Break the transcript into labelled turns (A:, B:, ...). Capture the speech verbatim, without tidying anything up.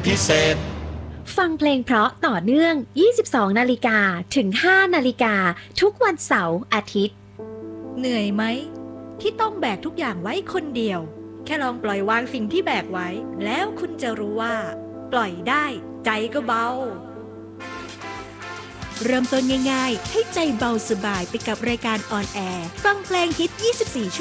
A: พิเศษ
B: ฟังเพลงเพราะต่อเนื่อง ยี่สิบสอง นาฬิกาถึง ห้า นาฬิกาทุกวันเสาร์อาทิตย์
C: เหนื่อยไหมที่ต้องแบกทุกอย่างไว้คนเดียวแค่ลองปล่อยวางสิ่งที่แบกไว้แล้วคุณจะรู้ว่าปล่อยได้ใจก็เบาเริ่มต้นง่ายๆให้ใจเบาสบายไปกับรายการออนแอร์ฟังเพลงฮิตยี่สิบสี่ชั่วโมง